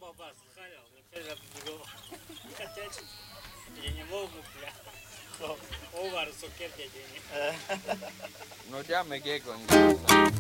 basi sana umecheza vidogo. Yenye movu pia. Over sokete yenye. No dia me que con